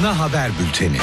Ana haber bülteni.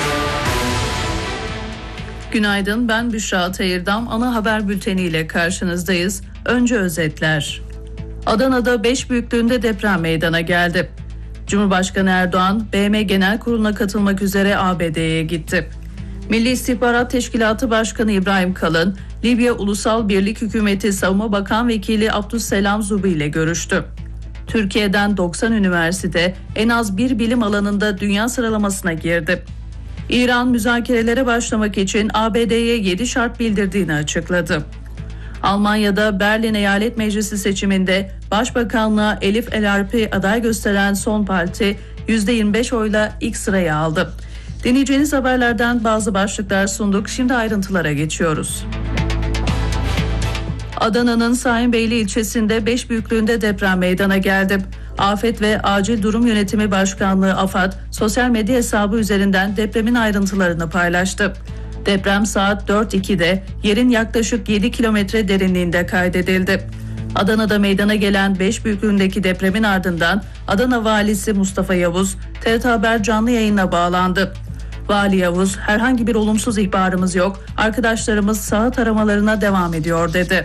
Günaydın, ben Büşra Atayırdam. Ana haber bülteniyle karşınızdayız. Önce özetler. Adana'da 5 büyüklüğünde deprem meydana geldi. Cumhurbaşkanı Erdoğan, BM Genel Kurulu'na katılmak üzere ABD'ye gitti. Milli İstihbarat Teşkilatı Başkanı İbrahim Kalın, Libya Ulusal Birlik Hükümeti Savunma Bakan Vekili Abdüsselam Zubi ile görüştü. Türkiye'den 90 üniversite en az bir bilim alanında dünya sıralamasına girdi. İran müzakerelere başlamak için ABD'ye 7 şart bildirdiğini açıkladı. Almanya'da Berlin Eyalet Meclisi seçiminde Başbakanlığa Elif El-Arpi aday gösteren Son Parti %25 oyla ilk sırayı aldı. Dinleyeceğiniz haberlerden bazı başlıklar sunduk. Şimdi ayrıntılara geçiyoruz. Adana'nın Şahinbeyli ilçesinde 5 büyüklüğünde deprem meydana geldi. Afet ve Acil Durum Yönetimi Başkanlığı AFAD sosyal medya hesabı üzerinden depremin ayrıntılarını paylaştı. Deprem saat 4.02'de yerin yaklaşık 7 kilometre derinliğinde kaydedildi. Adana'da meydana gelen 5 büyüklüğündeki depremin ardından Adana Valisi Mustafa Yavuz TRT Haber canlı yayına bağlandı. Vali Yavuz, herhangi bir olumsuz ihbarımız yok, arkadaşlarımız saha aramalarına devam ediyor dedi.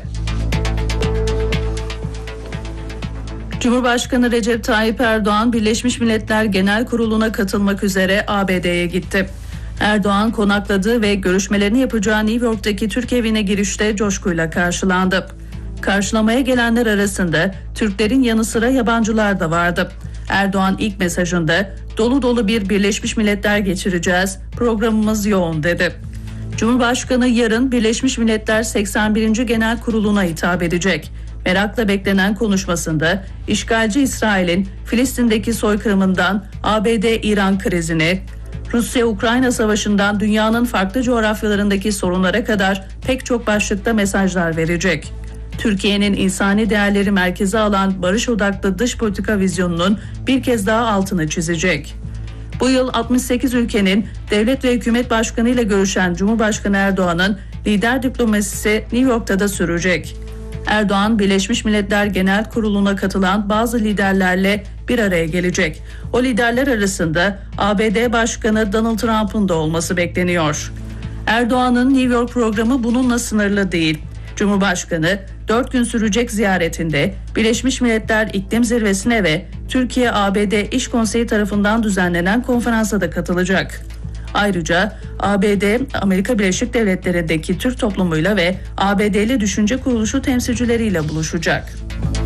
Cumhurbaşkanı Recep Tayyip Erdoğan, Birleşmiş Milletler Genel Kurulu'na katılmak üzere ABD'ye gitti. Erdoğan konakladığı ve görüşmelerini yapacağı New York'taki Türk evine girişte coşkuyla karşılandı. Karşılamaya gelenler arasında Türklerin yanı sıra yabancılar da vardı. Erdoğan ilk mesajında dolu dolu bir Birleşmiş Milletler geçireceğiz, programımız yoğun dedi. Cumhurbaşkanı yarın Birleşmiş Milletler 81. Genel Kurulu'na hitap edecek. Merakla beklenen konuşmasında işgalci İsrail'in Filistin'deki soykırımından ABD-İran krizini, Rusya-Ukrayna savaşından dünyanın farklı coğrafyalarındaki sorunlara kadar pek çok başlıkta mesajlar verecek. Türkiye'nin insani değerleri merkeze alan barış odaklı dış politika vizyonunun bir kez daha altını çizecek. Bu yıl 68 ülkenin devlet ve hükümet başkanı ile görüşen Cumhurbaşkanı Erdoğan'ın lider diplomasisi New York'ta da sürecek. Erdoğan, Birleşmiş Milletler Genel Kurulu'na katılan bazı liderlerle bir araya gelecek. O liderler arasında ABD Başkanı Donald Trump'ın da olması bekleniyor. Erdoğan'ın New York programı bununla sınırlı değil. Cumhurbaşkanı 4 gün sürecek ziyaretinde Birleşmiş Milletler İklim Zirvesi'ne ve Türkiye-ABD İş Konseyi tarafından düzenlenen konferansa da katılacak. Ayrıca ABD, Amerika Birleşik Devletleri'ndeki Türk toplumuyla ve ABD'li düşünce kuruluşu temsilcileriyle buluşacak.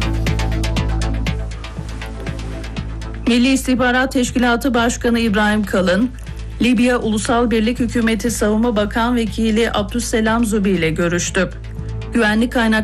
Milli İstihbarat Teşkilatı Başkanı İbrahim Kalın, Libya Ulusal Birlik Hükümeti Savunma Bakan Vekili Abdüsselam Zubi ile görüştü. Güvenlik kaynakları